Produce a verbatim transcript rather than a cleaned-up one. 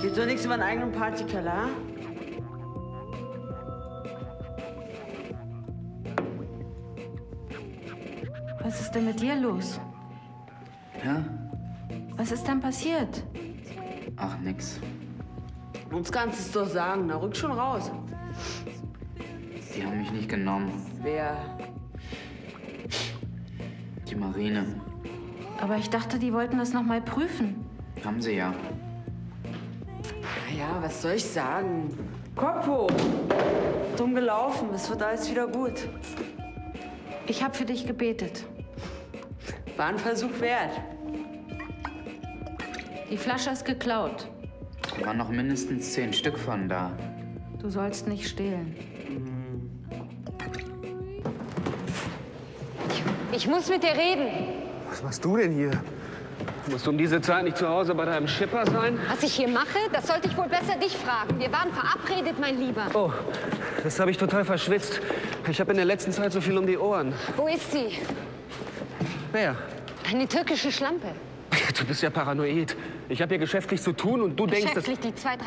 Geht so nichts über einen eigenen Partykeller? Was ist denn mit dir los? Ja? Was ist denn passiert? Ach, nix. Uns kannst du es doch sagen. Na, rück schon raus. Die haben mich nicht genommen. Wer? Die Marine. Aber ich dachte, die wollten das noch mal prüfen. Haben sie ja. Naja, was soll ich sagen? Kopf hoch. Dumm gelaufen. Es wird alles wieder gut. Ich habe für dich gebetet. War ein Versuch wert. Die Flasche ist geklaut. Da waren noch mindestens zehn Stück von da. Du sollst nicht stehlen. Ich muss mit dir reden. Was machst du denn hier? Musst du um diese Zeit nicht zu Hause bei deinem Schipper sein? Was ich hier mache, das sollte ich wohl besser dich fragen. Wir waren verabredet, mein Lieber. Oh, das habe ich total verschwitzt. Ich habe in der letzten Zeit so viel um die Ohren. Wo ist sie? Wer? Eine türkische Schlampe. Du bist ja paranoid. Ich habe hier geschäftlich zu tun und du denkst, dass... Geschäftlich die zwei,